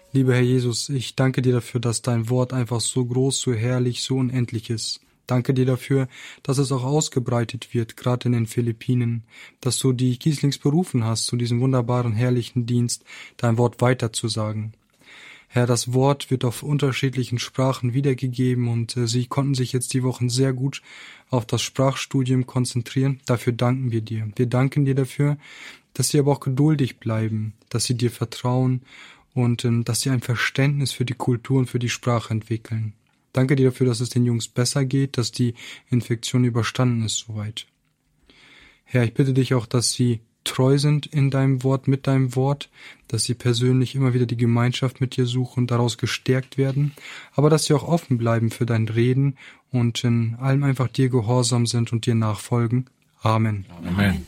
Lieber Herr Jesus, ich danke dir dafür, dass dein Wort einfach so groß, so herrlich, so unendlich ist. Danke dir dafür, dass es auch ausgebreitet wird, gerade in den Philippinen, dass du die Gieslings berufen hast, zu diesem wunderbaren, herrlichen Dienst, dein Wort weiterzusagen. Herr, das Wort wird auf unterschiedlichen Sprachen wiedergegeben und sie konnten sich jetzt die Wochen sehr gut auf das Sprachstudium konzentrieren. Dafür danken wir dir. Wir danken dir dafür, dass sie aber auch geduldig bleiben, dass sie dir vertrauen und dass sie ein Verständnis für die Kultur und für die Sprache entwickeln. Danke dir dafür, dass es den Jungs besser geht, dass die Infektion überstanden ist soweit. Herr, ich bitte dich auch, dass sie treu sind in deinem Wort, mit deinem Wort, dass sie persönlich immer wieder die Gemeinschaft mit dir suchen und daraus gestärkt werden, aber dass sie auch offen bleiben für dein Reden und in allem einfach dir gehorsam sind und dir nachfolgen. Amen. Amen.